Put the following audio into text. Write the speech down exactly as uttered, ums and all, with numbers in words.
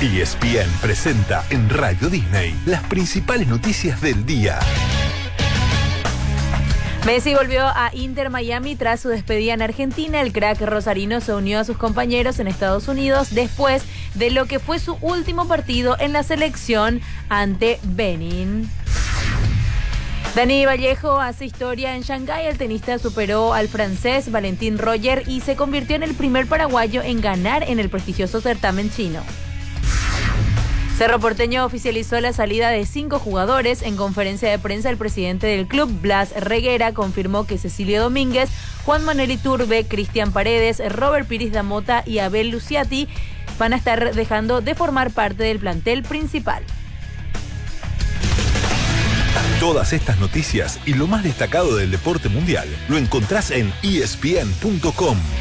E S P N presenta en Radio Disney las principales noticias del día. Messi volvió a Inter Miami tras su despedida en Argentina. El crack rosarino se unió a sus compañeros en Estados Unidos después de lo que fue su último partido en la selección ante Benin. Dani Vallejo hace historia en Shanghái. El tenista superó al francés Valentín Roger y se convirtió en el primer paraguayo en ganar en el prestigioso certamen chino. Cerro Porteño oficializó la salida de cinco jugadores. En conferencia de prensa, el presidente del club, Blas Reguera, confirmó que Cecilio Domínguez, Juan Manuel Iturbe, Cristian Paredes, Robert Piris da Mota y Abel Luciati van a estar dejando de formar parte del plantel principal. Todas estas noticias y lo más destacado del deporte mundial lo encontrás en E S P N punto com.